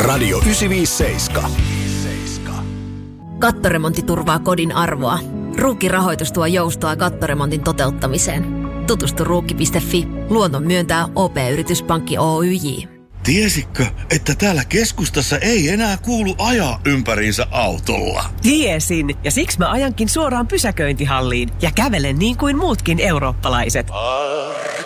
Radio 957. Kattoremontti turvaa kodin arvoa. Ruukki-rahoitus tuo joustoa kattoremontin toteuttamiseen. Tutustu ruukki.fi. Luonnon myöntää OP-yrityspankki Oyj. Tiesitkö, että täällä keskustassa ei enää kuulu ajaa ympäriinsä autolla? Tiesin, ja siksi mä ajankin suoraan pysäköintihalliin ja kävelen niin kuin muutkin eurooppalaiset.